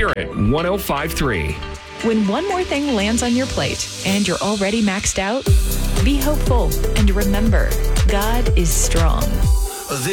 Spirit 105.3. When one more thing lands on your plate and you're already maxed out, be hopeful and remember, God is strong.